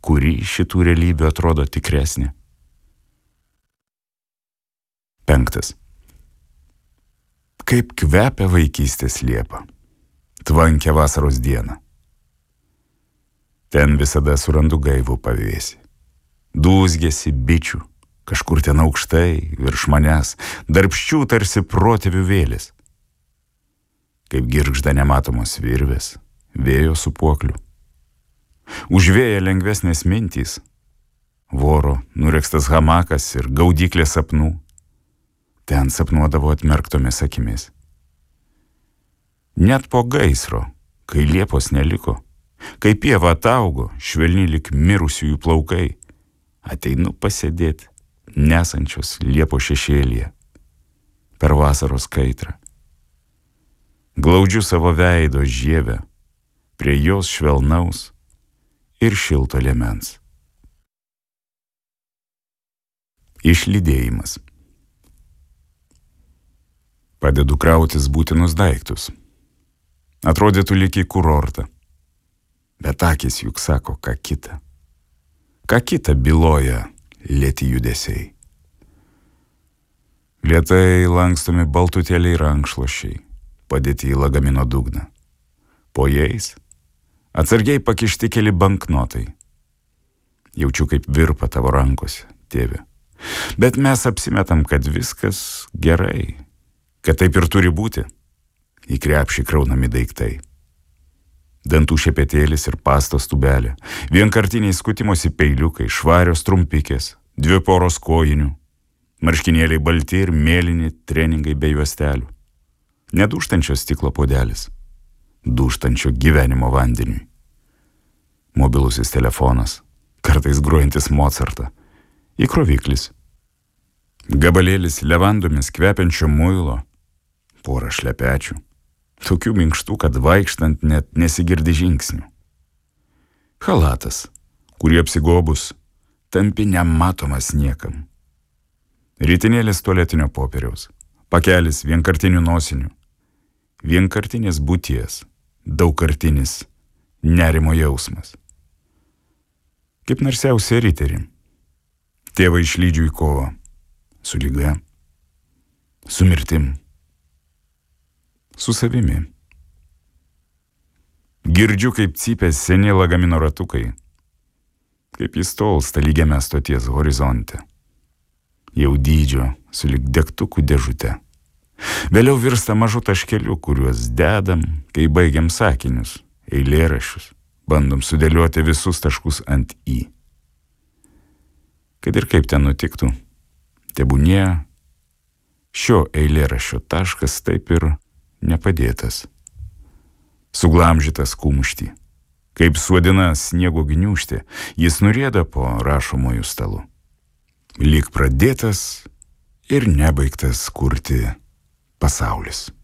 kuri šitų realybių atrodo tikresnė. 5. Kaip kvepia vaikystės liepa, tvankia vasaros diena. Ten visada surandu gaivų pavėsį. Dūzgėsi bičių, kažkur ten aukštai, virš manęs, darbščių tarsi protėvių vėlės. Kaip girgžda nematomos virvės, vėjo supuoklių. Užvėja lengvesnės mintys, voro nurekstas hamakas ir gaudyklė sapnų. Ten sapnuodavo atmerktomis akimis. Net po gaisro, kai liepos neliko, kai pieva ataugo, švelni lik mirusiųjų plaukai, ateinu pasėdėti nesančios liepos šešėlyje per vasaros kaitrą. Glaudžiu savo veido žievę prie jos švelnaus ir šilto liemens. Išlydėjimas. Padedu krautis būtinus daiktus. Atrodytų lyg į kurortą. Bet akis juk sako ką kita. Ką kita byloja lėti judesiai. Lėtai lankstomi baltutėliai rankšluosčiai, padėti į lagamino dugną. Po jais atsargiai pakišti keli banknotai. Jaučiu, kaip virpa tavo rankose, tėve. Bet mes apsimetam, kad viskas gerai, kad taip ir turi būti. Į krepšį kraunami daiktai. Dantų šepetėlis ir pastos tubelė, vienkartiniai skutimosi peiliukai, švarios trumpikės, 2 poros kojinių, marškinėliai balti ir mėlyni treningai be juostelių. Nedūžtančio stiklo puodelis, dūžtančio gyvenimo vandeniui. Mobilusis telefonas, kartais grojantis Mozartą, įkroviklis. Gabalėlis levandomis kvepiančio muilo, porą šlepečių, tokių minkštų, kad vaikštant net nesigirdi žingsnių. Chalatas, kurį apsigobus, tampi nematomas niekam. Ritinėlis tualetinio popieriaus, pakelis vienkartinių nosinių, vienkartinės būties, daugkartinis nerimo jausmas. Kaip narsiausia riterį, tėvą išlydžiu į kovą, su liga, su mirtim, su savimi. Girdžiu, kaip cypia seni lagamino ratukai, kaip jis tolsta lygiame stoties horizonte. Jau dydžio sulig degtukų dėžute. Vėliau virsta mažu taškeliu, kuriuos dedam, kai baigiam sakinius, eilėraščius, bandom sudėlioti visus taškus ant į. Kad ir kaip ten nutiktų, tebūnie šio eilėraščio taškas taip ir nepadėtas. Suglamžytas kumštį, kaip suodina sniego gniūžtė, jis nurieda po rašomojų stalu. Lyg pradėtas ir nebaigtas kurti pasaulis.